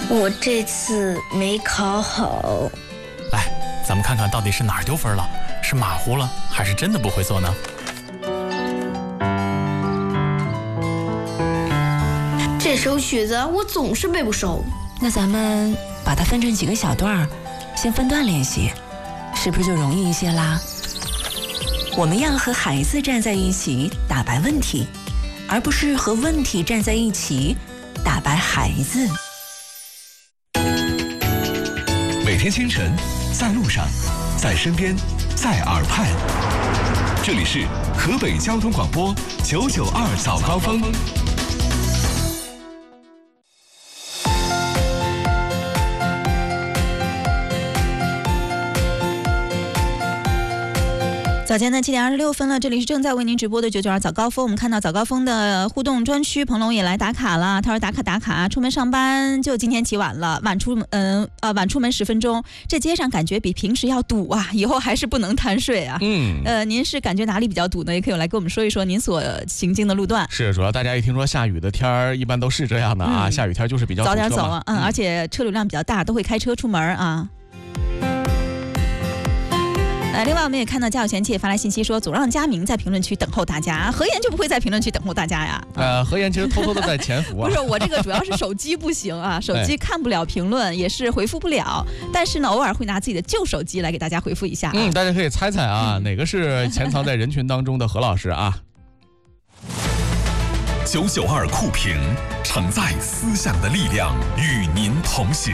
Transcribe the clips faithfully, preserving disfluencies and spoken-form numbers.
我这次没考好。 来，咱们看看到底是哪儿丢分了，是马虎了，还是真的不会做呢？ 这首曲子我总是背不熟。 那咱们把它分成几个小段，先分段练习，是不是就容易一些啦？我们要和孩子站在一起打败问题，而不是和问题站在一起打败孩子。 每天清晨，在路上，在身边，在耳畔，这里是河北交通广播九九二早高峰。 早间的七点二十六分了，这里是正在为您直播的九九二早高峰。我们看到早高峰的互动专区，彭龙也来打卡了。他说打卡打卡，出门上班就今天起晚了，晚出嗯呃晚出门十分钟，这街上感觉比平时要堵啊，以后还是不能贪睡啊。 嗯， 呃，您是感觉哪里比较堵呢？也可以来跟我们说一说您所行经的路段。 是，主要大家一听说下雨的天儿，一般都是这样的啊，嗯、下雨天就是比较早点走啊，嗯，而且车流量比较大，都会开车出门啊。呃，另外我们也看到家有贤妻也发来信息说，总让佳明在评论区等候大家，何言就不会在评论区等候大家呀？ 呃，何言其实偷偷的在潜伏啊。 不是，我这个主要是手机不行啊，手机看不了评论，也是回复不了，但是呢，偶尔会拿自己的旧手机来给大家回复一下、啊。 嗯，大家可以猜猜啊，哪个是潜藏在人群当中的何老师啊？ 九九二酷评，承载思想的力量，与您同行。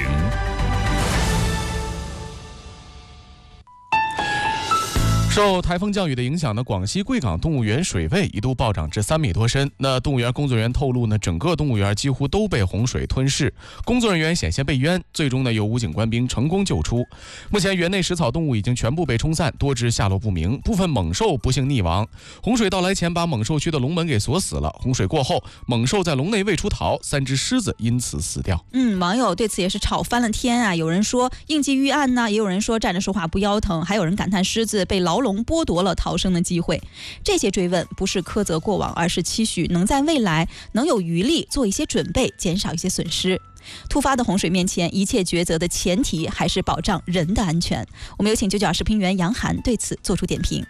受台风降雨的影响呢，广西贵港动物园水位一度暴涨至三米多深。那动物园工作人员透露呢，整个动物园几乎都被洪水吞噬，工作人员险些被淹，最终呢由武警官兵成功救出。目前园内食草动物已经全部被冲散，多只下落不明，部分猛兽不幸溺亡。洪水到来前把猛兽区的笼门给锁死了，洪水过后，猛兽在笼内未出逃，三只狮子因此死掉。 嗯，网友对此也是吵翻了天啊！有人说应急预案呢，也有人说站着说话不腰疼，还有人感叹狮子被牢笼剥夺了逃生的机会。这些追问不是苛责过往，而是期许能在未来能有余力做一些准备，减少一些损失。突发的洪水面前，一切抉择的前提还是保障人的安全。我们有请九九二视频员杨涵对此做出点评。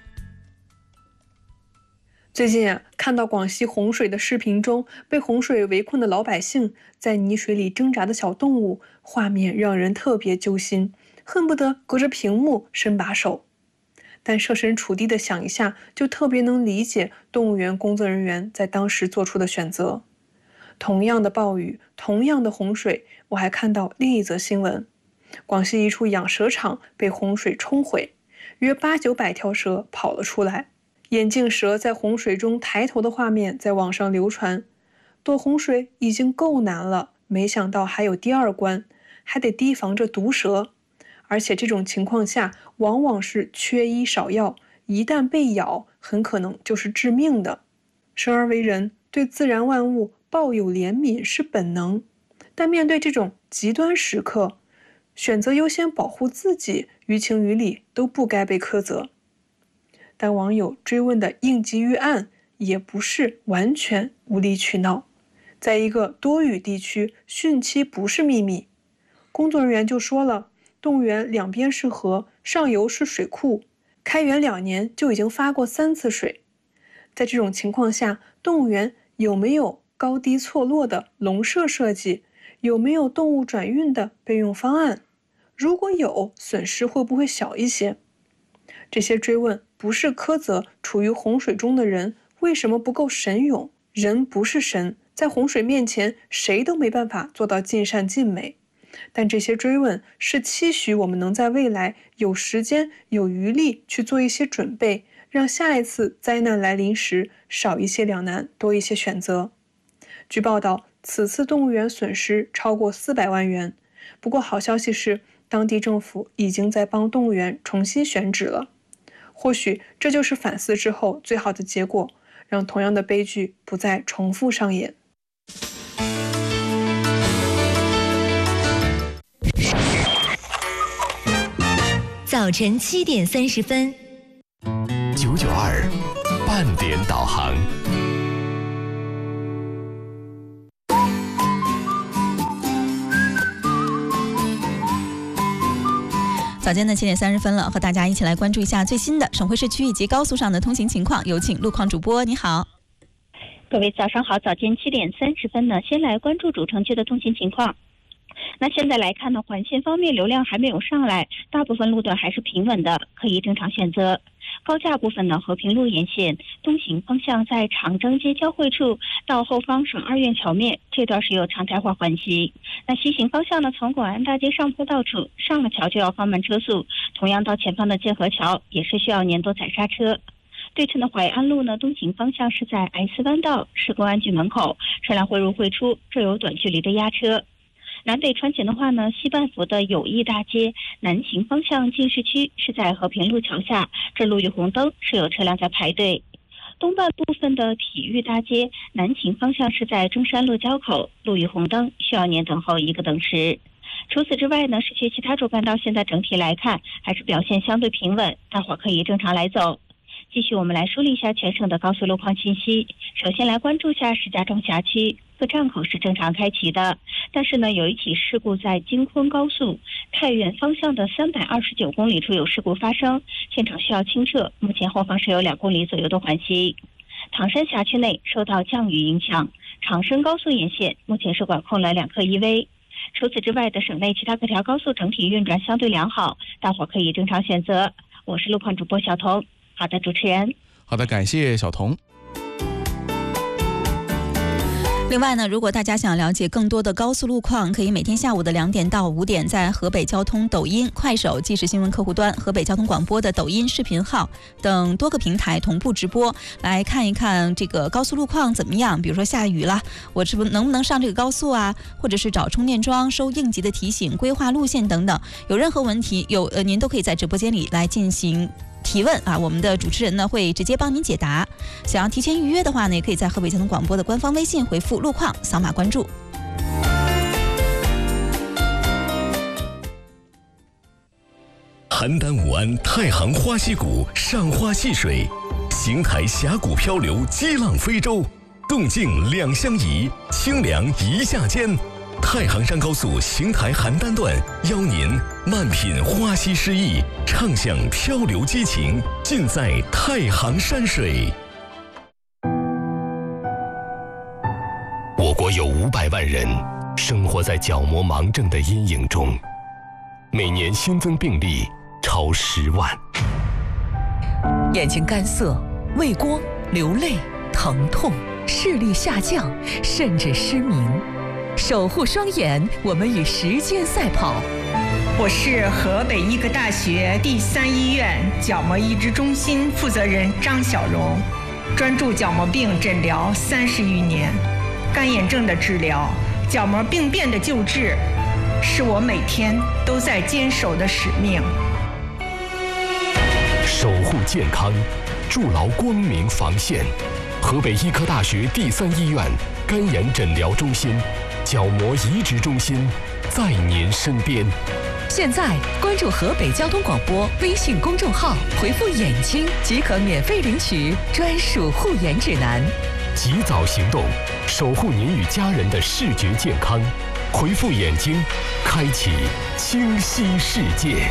最近啊，看到广西洪水的视频中，被洪水围困的老百姓在泥水里挣扎的小动物，画面让人特别揪心，恨不得隔着屏幕伸把手。但设身处地的想一下，就特别能理解动物园工作人员在当时做出的选择。同样的暴雨，同样的洪水，我还看到另一则新闻：广西一处养蛇场被洪水冲毁，约八九百条蛇跑了出来。眼镜蛇在洪水中抬头的画面在网上流传。躲洪水已经够难了，没想到还有第二关，还得提防着毒蛇。而且这种情况下往往是缺医少药，一旦被咬很可能就是致命的。生而为人，对自然万物抱有怜悯是本能，但面对这种极端时刻，选择优先保护自己，于情于理都不该被苛责。但网友追问的应急预案也不是完全无理取闹，在一个多雨地区，汛期不是秘密。工作人员就说了，动物园两边是河，上游是水库，开园两年就已经发过三次水。在这种情况下，动物园有没有高低错落的笼舍设计？有没有动物转运的备用方案？如果有，损失会不会小一些？这些追问不是苛责处于洪水中的人为什么不够神勇，人不是神，在洪水面前谁都没办法做到尽善尽美。但这些追问是期许我们能在未来有时间有余力去做一些准备，让下一次灾难来临时少一些两难，多一些选择。据报道，此次动物园损失超过四百万元。不过好消息是，当地政府已经在帮动物园重新选址了。或许这就是反思之后最好的结果，让同样的悲剧不再重复上演。 早晨七点三十分， 九九二半点导航。 早间的七点三十分了，和大家一起来关注一下最新的省会市区以及高速上的通行情况。有请路况主播，你好。 各位早上好，早间七点三十分呢，先来关注主城区的通行情况。那现在来看呢，环线方面流量还没有上来，大部分路段还是平稳的，可以正常选择。高架部分呢，和平路沿线东行方向在长征街交汇处到后方省二院桥面这段是有常态化缓行。那西行方向呢，从广安大街上坡道处上了桥就要放慢车速，同样到前方的建和桥也是需要年多踩刹车。对称的淮安路呢，东行方向是在 S 弯道市公安局门口，车辆汇入汇出，这有短距离的压车。南北穿行的话呢，西半幅的友谊大街南行方向进市区是在和平路桥下，这路遇红灯，是有车辆在排队。东半部分的体育大街南行方向是在中山路交口，路遇红灯，需要您等候一个等时。除此之外呢，市区其他主干道现在整体来看还是表现相对平稳，大伙可以正常来走。继续我们来梳理一下全省的高速路况信息。首先来关注一下石家庄辖区，各站口是正常开启的，但是呢，有一起事故在京昆高速太原方向的三百二十九公里处有事故发生，现场需要清撤，目前后方是有两公里左右的缓行。唐山辖区内受到降雨影响，长深高速沿线目前是管控了两克一微。除此之外的省内其他各条高速整体运转相对良好，大伙可以正常选择。我是路况主播小彤。好的，主持人。 好的，感谢小彤。 另外呢，如果大家想了解更多的高速路况，可以每天下午的两点到五点，在河北交通抖音、快手、即时新闻客户端、河北交通广播的抖音视频号等多个平台同步直播，来看一看这个高速路况怎么样。比如说下雨了，我是不能不能上这个高速啊？或者是找充电桩、收应急的提醒、规划路线等等。有任何问题，有呃您都可以在直播间里来进行提问啊，我们的主持人呢会直接帮您解答。想要提前预约的话呢，也可以在河北交通广播的官方微信回复路况，扫码关注。 邯郸武安太行花溪谷上花戏水，邢台峡谷漂流激浪飞舟，动静两相宜，清凉一下间。太行山高速邢台邯郸段邀您慢品花溪诗意，畅享漂流激情，尽在太行山水。我国有五百万人生活在角膜盲症的阴影中，每年新增病例超十万。 眼睛干涩、畏光、流泪、疼痛、视力下降，甚至失明。守护双眼，我们与时间赛跑。 我是河北医科大学第三医院角膜移植中心负责人张小荣，专注角膜病诊疗三十余年，干眼症的治疗、角膜病变的救治，是我每天都在坚守的使命。 守护健康，筑牢光明防线。河北医科大学第三医院干眼诊疗中心、角膜移植中心在您身边。 现在关注河北交通广播微信公众号，回复眼睛即可免费领取专属护眼指南。 及早行动，守护您与家人的视觉健康。回复眼睛，开启清晰世界。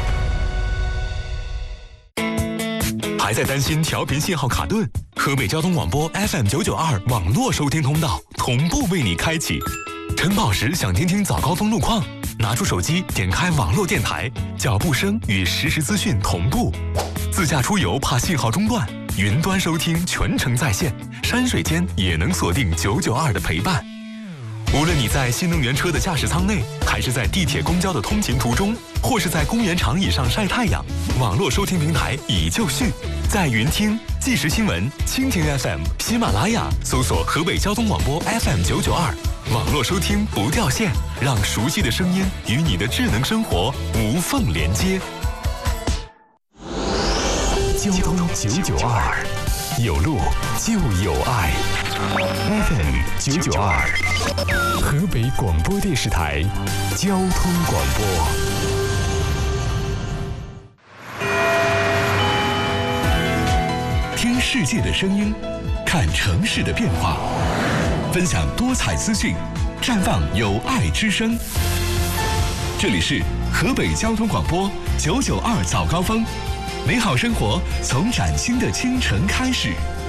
还在担心调频信号卡顿？河北交通广播 F M 九九二网络收听通道同步为你开启。晨跑时想听听早高峰路况，拿出手机点开网络电台，脚步声与实时资讯同步。自驾出游怕信号中断，云端收听全程在线，山水间也能锁定九九二的陪伴。无论你在新能源车的驾驶舱内，还是在地铁公交的通勤途中，或是在公园长椅上晒太阳，网络收听平台已就绪，在云听、即时新闻、蜻蜓 F M、喜马拉雅搜索河北交通广播 F M 九九二，网络收听不掉线，让熟悉的声音与你的智能生活无缝连接。 交通九九二，有路就有爱。F M 九九二，河北广播电视台交通广播。听世界的声音，看城市的变化，分享多彩资讯，绽放有爱之声。这里是河北交通广播九九二早高峰，美好生活从崭新的清晨开始。